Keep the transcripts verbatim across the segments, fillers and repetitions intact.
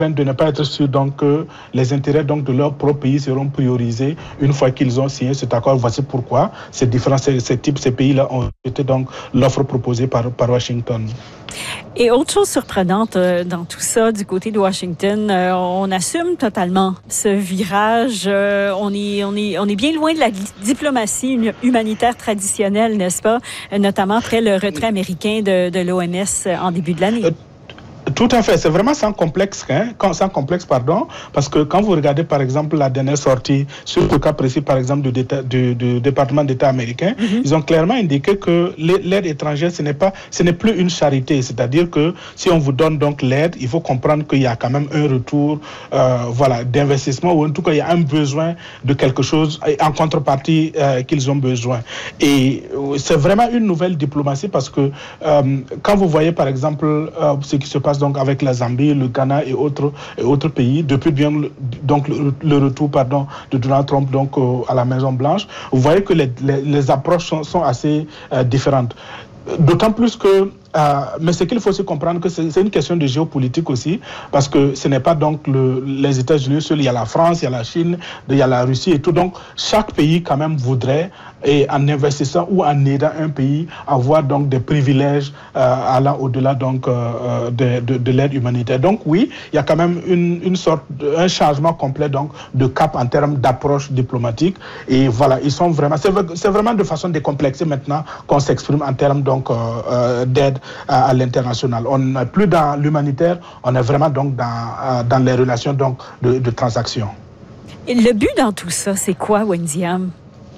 de ne pas être sûr donc que les intérêts donc de leur propre pays seront priorisés une fois qu'ils ont signé cet accord. Voici pourquoi ces différents ces, ces types ces pays-là ont été donc l'offre proposée par par Washington. Et autre chose surprenante euh, dans tout ça du côté de Washington, euh, on assume totalement ce virage. Euh, on est on est on est bien loin de la diplomatie humanitaire traditionnelle, n'est-ce pas? Euh, notamment après le retrait américain de de l'O M S en début de l'année. Euh, Tout à fait, c'est vraiment sans complexe, hein, sans complexe, pardon, parce que quand vous regardez par exemple la dernière sortie sur le cas précis par exemple du, du, du département d'État américain, mm-hmm. ils ont clairement indiqué que l'aide étrangère ce n'est pas, ce n'est plus une charité, c'est-à-dire que si on vous donne donc l'aide, il faut comprendre qu'il y a quand même un retour, euh, voilà, d'investissement ou en tout cas il y a un besoin de quelque chose en contrepartie euh, qu'ils ont besoin. Et c'est vraiment une nouvelle diplomatie parce que euh, quand vous voyez par exemple euh, ce qui se passe donc avec la Zambie, le Ghana et autres et autres pays depuis bien le, donc le, le retour pardon de Donald Trump donc euh, à la Maison Blanche, vous voyez que les, les, les approches sont, sont assez euh, différentes. D'autant plus que Euh, mais ce qu'il faut aussi comprendre que c'est une question de géopolitique aussi, parce que ce n'est pas donc le, les États-Unis seuls, il y a la France, il y a la Chine, il y a la Russie et tout. Donc chaque pays quand même voudrait, et en investissant ou en aidant un pays, avoir donc des privilèges euh, allant au-delà donc euh, de, de, de l'aide humanitaire. Donc oui, il y a quand même une, une sorte, de, un changement complet donc de cap en termes d'approche diplomatique. Et voilà, ils sont vraiment, c'est vraiment de façon décomplexée maintenant qu'on s'exprime en termes donc euh, euh, d'aide à, à l'international. On n'est plus dans l'humanitaire, on est vraiment donc dans, dans les relations donc de, de transactions. Et le but dans tout ça, c'est quoi, Wendiam?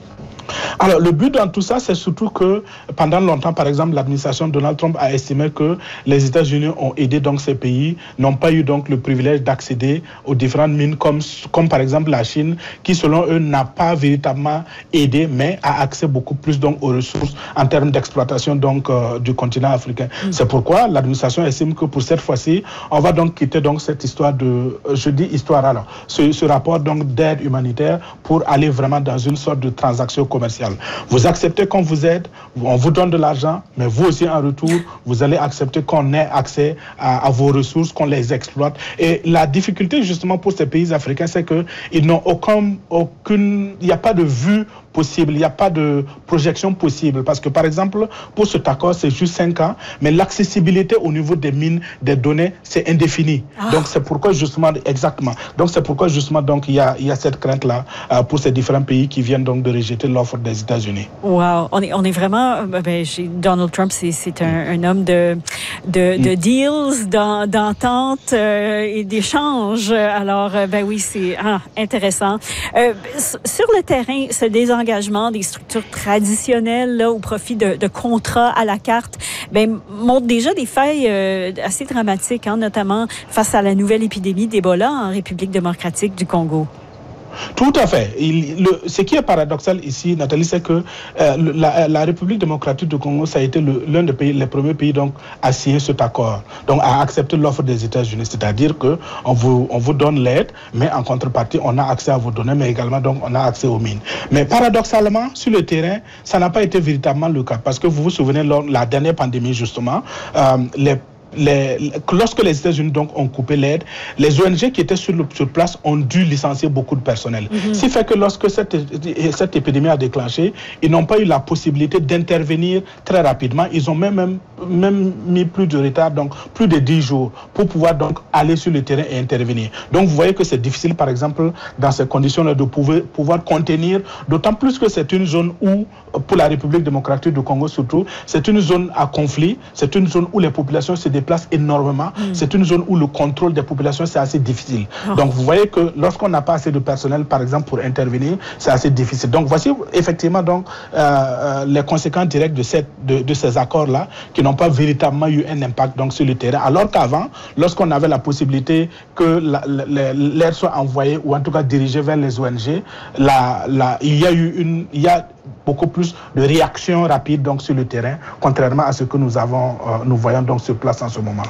Alors, le but dans tout ça, c'est surtout que pendant longtemps, par exemple, l'administration de Donald Trump a estimé que les États-Unis ont aidé donc ces pays, n'ont pas eu donc le privilège d'accéder aux différentes mines, comme, comme par exemple la Chine, qui selon eux n'a pas véritablement aidé, mais a accès beaucoup plus donc aux ressources en termes d'exploitation donc euh, du continent africain. Mmh. C'est pourquoi l'administration estime que pour cette fois-ci, on va donc quitter donc cette histoire de, je dis histoire alors, ce, ce rapport donc d'aide humanitaire pour aller vraiment dans une sorte de transaction commerciale. Vous acceptez qu'on vous aide, on vous donne de l'argent, mais vous aussi en retour, vous allez accepter qu'on ait accès à, à vos ressources, qu'on les exploite. Et la difficulté justement pour ces pays africains, c'est qu'ils n'ont aucun, aucune, il n'y a pas de vue possible, il n'y a pas de projection possible. Parce que par exemple, pour cet accord, c'est juste cinq ans, mais l'accessibilité au niveau des mines, des données, c'est indéfini. Ah. Donc c'est pourquoi justement, exactement, donc c'est pourquoi justement donc il y a, il y a cette crainte-là euh, pour ces différents pays qui viennent donc de rejeter l'offre des États-Unis. Wow, on est, on est vraiment, ben, chez Donald Trump, c'est un, un homme de, de, de deals, d'ententes euh, et d'échanges. Alors, ben oui, c'est ah, intéressant. Euh, sur le terrain, ce désengagement engagement des structures traditionnelles là, au profit de, de contrats à la carte, ben, montre déjà des failles euh, assez dramatiques, hein, notamment face à la nouvelle épidémie d'Ebola en République démocratique du Congo. Tout à fait. Il, le, ce qui est paradoxal ici, Nathalie, c'est que euh, la, la République démocratique du Congo, ça a été l'un des pays, les premiers pays donc à signer cet accord, donc à accepter l'offre des États-Unis, c'est-à-dire que on vous on vous donne l'aide, mais en contrepartie, on a accès à vos données, mais également donc on a accès aux mines. Mais paradoxalement, sur le terrain, ça n'a pas été véritablement le cas, parce que vous vous souvenez lors de la dernière pandémie justement, euh, les Les, lorsque les États-Unis donc ont coupé l'aide, les O N G qui étaient sur, le, sur place ont dû licencier beaucoup de personnel. Mm-hmm. Ce qui fait que lorsque cette, cette épidémie a déclenché, ils n'ont pas eu la possibilité d'intervenir très rapidement. Ils ont même, même, même mis plus de retard, donc plus de dix jours, pour pouvoir donc aller sur le terrain et intervenir. Donc vous voyez que c'est difficile, par exemple, dans ces conditions-là, de pouvoir, pouvoir contenir, d'autant plus que c'est une zone où, pour la République démocratique du Congo surtout, c'est une zone à conflit, c'est une zone où les populations se déplacent place énormément. Mm. C'est une zone où le contrôle des populations, c'est assez difficile. Oh. Donc, vous voyez que lorsqu'on n'a pas assez de personnel, par exemple, pour intervenir, c'est assez difficile. Donc, voici effectivement donc, euh, euh, les conséquences directes de, cette, de, de ces accords-là qui n'ont pas véritablement eu un impact donc, sur le terrain. Alors qu'avant, lorsqu'on avait la possibilité que l'aide soit envoyée ou en tout cas dirigée vers les O N G, la, la, il y a eu une... Il y a beaucoup plus de réactions rapides donc, sur le terrain, contrairement à ce que nous, avons, euh, nous voyons donc sur place en ce moment.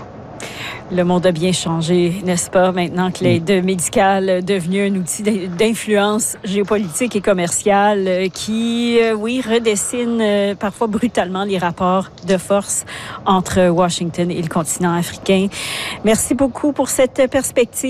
Le monde a bien changé, n'est-ce pas, maintenant que l'aide médicale est devenue un outil d'influence géopolitique et commerciale qui, euh, oui, redessine euh, parfois brutalement les rapports de force entre Washington et le continent africain. Merci beaucoup pour cette perspective.